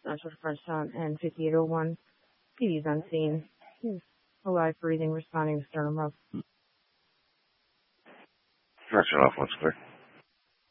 Central Frenchtown and 5801. PD's on scene. He's alive, breathing, responding to sternum rub. Turn it off once clear.